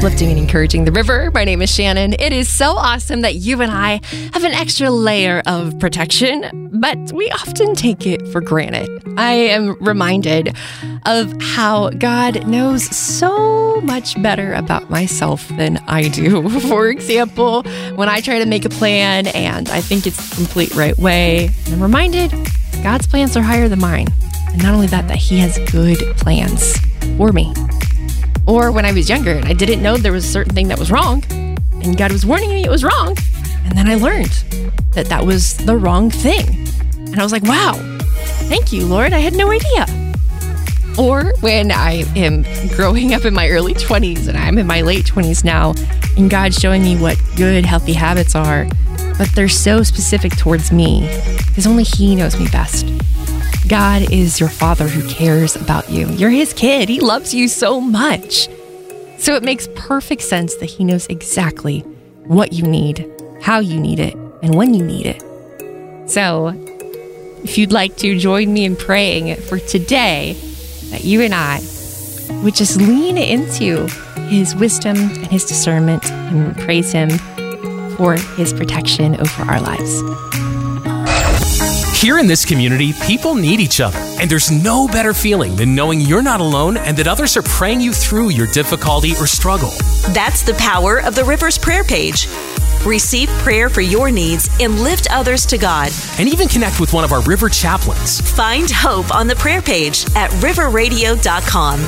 uplifting and encouraging the river. My name is Shannon. It is so awesome that you and I have an extra layer of protection, but we often take it for granted. I am reminded of how God knows so much better about myself than I do. For example, when I try to make a plan and I think it's the complete right way, I'm reminded God's plans are higher than mine. And not only that He has good plans for me. Or when I was younger and I didn't know there was a certain thing that was wrong, and God was warning me it was wrong, and then I learned that that was the wrong thing. And I was like, wow, thank you, Lord. I had no idea. Or when I am growing up in my early 20s and I'm in my late 20s now, and God's showing me what good, healthy habits are, but they're so specific towards me because only He knows me best. God is your Father who cares about you. You're His kid. He loves you so much. So it makes perfect sense that He knows exactly what you need, how you need it, and when you need it. So if you'd like to join me in praying for today, that you and I would just lean into His wisdom and His discernment and praise Him for His protection over our lives. Here in this community, people need each other, and there's no better feeling than knowing you're not alone and that others are praying you through your difficulty or struggle. That's the power of the River's prayer page. Receive prayer for your needs and lift others to God. And even connect with one of our River chaplains. Find hope on the prayer page at riverradio.com.